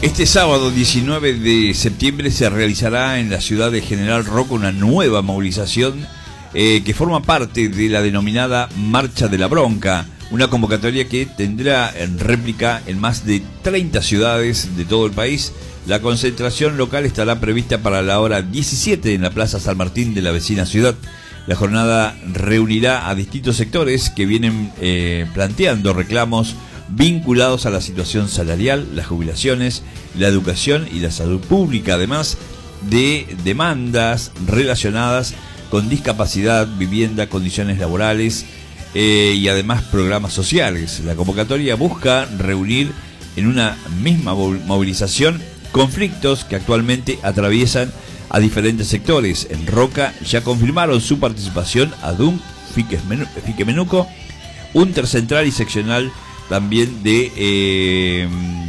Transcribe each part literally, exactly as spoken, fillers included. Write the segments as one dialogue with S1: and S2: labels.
S1: Este sábado diecinueve de septiembre se realizará en la ciudad de General Roca una nueva movilización eh, que forma parte de la denominada Marcha de la Bronca, una convocatoria que tendrá en réplica en más de treinta ciudades de todo el país. La concentración local estará prevista para la hora diecisiete en la Plaza San Martín de la vecina ciudad. La jornada reunirá a distintos sectores que vienen eh, planteando reclamos vinculados a la situación salarial, las jubilaciones, la educación y la salud pública, además de demandas relacionadas con discapacidad, vivienda, condiciones laborales eh, y además programas sociales. La convocatoria busca reunir en una misma movilización conflictos que actualmente atraviesan a diferentes sectores. En Roca ya confirmaron su participación ADUM, Fique Menuco, Intercentral y seccional también de, eh,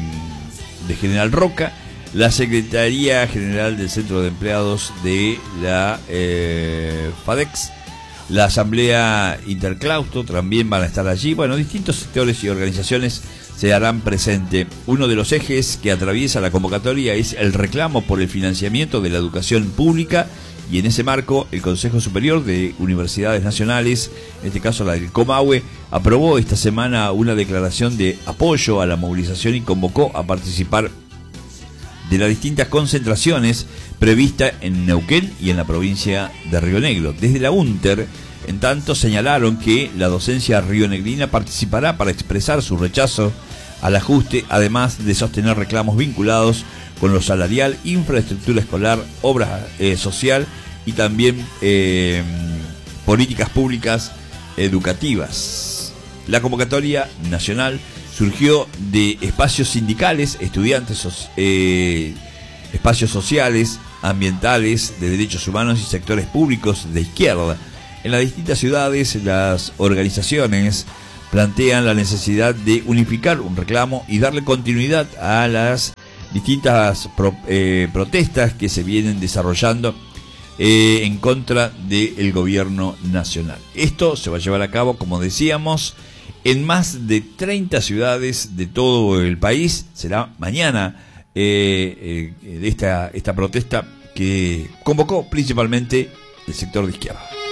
S1: de General Roca, la Secretaría General del Centro de Empleados de la eh, FADEX, la Asamblea Interclausto también van a estar allí. Bueno, distintos sectores y organizaciones se harán presente. Uno de los ejes que atraviesa la convocatoria es el reclamo por el financiamiento de la educación pública, y en ese marco el Consejo Superior de Universidades Nacionales, en este caso la del Comahue, aprobó esta semana una declaración de apoyo a la movilización y convocó a participar de las distintas concentraciones previstas en Neuquén y en la provincia de Río Negro. Desde la UNTER, en tanto, señalaron que la docencia rionegrina participará para expresar su rechazo al ajuste, además de sostener reclamos vinculados con lo salarial, infraestructura escolar, obra eh, social y también eh, políticas públicas educativas. La convocatoria nacional surgió de espacios sindicales, estudiantes, eh, espacios sociales, ambientales, de derechos humanos y sectores públicos de izquierda. En las distintas ciudades, las organizaciones plantean la necesidad de unificar un reclamo y darle continuidad a las distintas pro, eh, protestas que se vienen desarrollando eh, en contra del gobierno nacional. Esto se va a llevar a cabo, como decíamos, en más de treinta ciudades de todo el país. Será mañana eh, eh, esta, esta protesta que convocó principalmente el sector de izquierda.